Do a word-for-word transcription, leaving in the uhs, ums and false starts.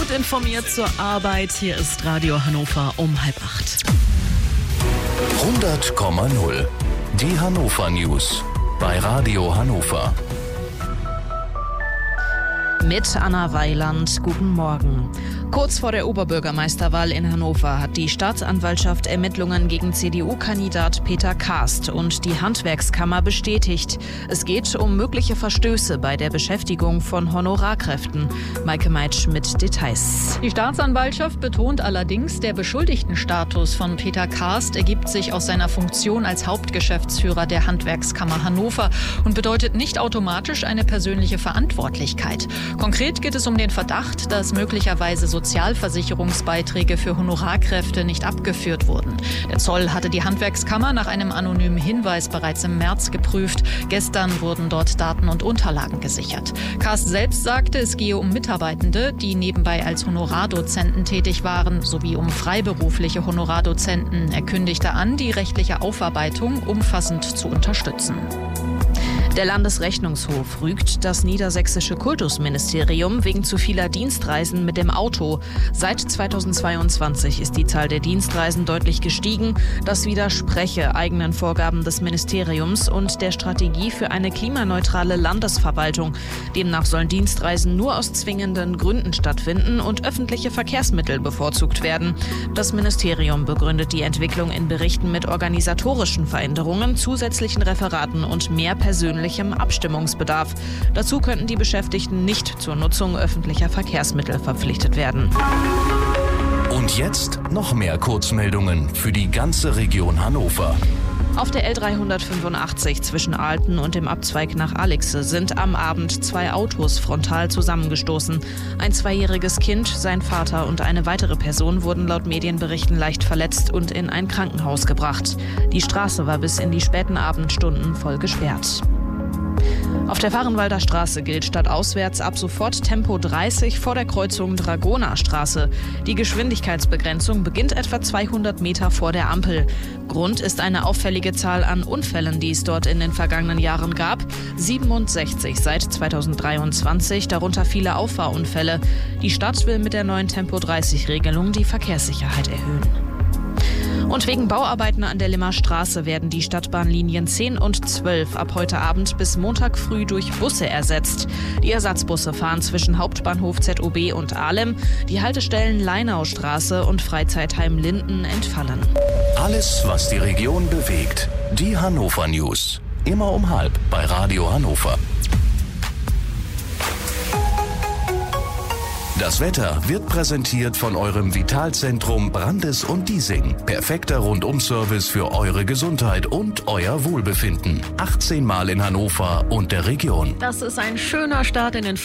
Gut informiert zur Arbeit. Hier ist Radio Hannover um halb acht. hundert Komma null. Die Hannover News bei Radio Hannover. Mit Anna Weiland, guten Morgen. Kurz vor der Oberbürgermeisterwahl in Hannover hat die Staatsanwaltschaft Ermittlungen gegen C D U-Kandidat Peter Karst und die Handwerkskammer bestätigt. Es geht um mögliche Verstöße bei der Beschäftigung von Honorarkräften. Maike Meitsch mit Details. Die Staatsanwaltschaft betont allerdings, der Beschuldigtenstatus von Peter Karst ergibt sich aus seiner Funktion als Hauptgeschäftsführer der Handwerkskammer Hannover und bedeutet nicht automatisch eine persönliche Verantwortlichkeit. Konkret geht es um den Verdacht, dass möglicherweise Sozialversicherungsbeiträge für Honorarkräfte nicht abgeführt wurden. Der Zoll hatte die Handwerkskammer nach einem anonymen Hinweis bereits im März geprüft. Gestern wurden dort Daten und Unterlagen gesichert. Karst selbst sagte, es gehe um Mitarbeitende, die nebenbei als Honorardozenten tätig waren, sowie um freiberufliche Honorardozenten. Er kündigte an, die rechtliche Aufarbeitung umfassend zu unterstützen. Der Landesrechnungshof rügt das niedersächsische Kultusministerium wegen zu vieler Dienstreisen mit dem Auto. Seit zweitausendzweiundzwanzig ist die Zahl der Dienstreisen deutlich gestiegen. Das widerspreche eigenen Vorgaben des Ministeriums und der Strategie für eine klimaneutrale Landesverwaltung. Demnach sollen Dienstreisen nur aus zwingenden Gründen stattfinden und öffentliche Verkehrsmittel bevorzugt werden. Das Ministerium begründet die Entwicklung in Berichten mit organisatorischen Veränderungen, zusätzlichen Referaten und mehr persönlichen Abstimmungsbedarf. Dazu könnten die Beschäftigten nicht zur Nutzung öffentlicher Verkehrsmittel verpflichtet werden. Und jetzt noch mehr Kurzmeldungen für die ganze Region Hannover. Auf der L dreihundertfünfundachtzig zwischen Alten und dem Abzweig nach Alixe sind am Abend zwei Autos frontal zusammengestoßen. Ein zweijähriges Kind, sein Vater und eine weitere Person wurden laut Medienberichten leicht verletzt und in ein Krankenhaus gebracht. Die Straße war bis in die späten Abendstunden voll gesperrt. Auf der Vahrenwalder Straße gilt stadtauswärts ab sofort Tempo dreißig vor der Kreuzung Dragonerstraße. Die Geschwindigkeitsbegrenzung beginnt etwa zweihundert Meter vor der Ampel. Grund ist eine auffällige Zahl an Unfällen, die es dort in den vergangenen Jahren gab. siebenundsechzig seit zweitausenddreiundzwanzig, darunter viele Auffahrunfälle. Die Stadt will mit der neuen Tempo dreißig Regelung die Verkehrssicherheit erhöhen. Und wegen Bauarbeiten an der Limmer Straße werden die Stadtbahnlinien zehn und zwölf ab heute Abend bis Montag früh durch Busse ersetzt. Die Ersatzbusse fahren zwischen Hauptbahnhof Z O B und Ahlem. Die Haltestellen Leinaustraße und Freizeitheim Linden entfallen. Alles, was die Region bewegt. Die Hannover News. Immer um halb bei Radio Hannover. Das Wetter wird präsentiert von eurem Vitalzentrum Brandes und Diesing. Perfekter Rundum-Service für eure Gesundheit und euer Wohlbefinden. achtzehn Mal in Hannover und der Region. Das ist ein schöner Start in den